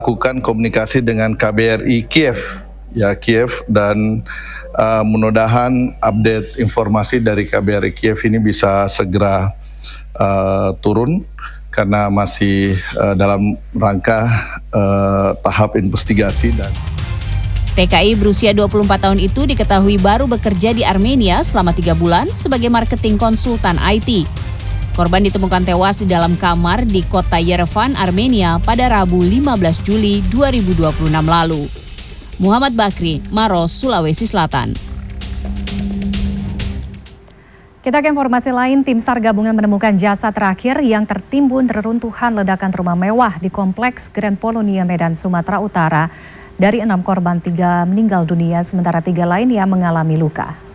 Lakukan komunikasi dengan KBRI Kiev, dan mudah-mudahan update informasi dari KBRI Kiev ini bisa segera turun karena masih dalam rangka tahap investigasi. TKI berusia 24 tahun itu diketahui baru bekerja di Armenia selama 3 bulan sebagai marketing konsultan IT. Korban ditemukan tewas di dalam kamar di kota Yerevan, Armenia pada Rabu 15 Juli 2026 lalu. Muhammad Bakri, Maros, Sulawesi Selatan. Kita ke informasi lain, tim SAR gabungan menemukan jasad terakhir yang tertimbun reruntuhan ledakan rumah mewah di Kompleks Grand Polonia, Medan, Sumatera Utara. Dari 6 korban, 3 meninggal dunia, sementara 3 lain yang mengalami luka.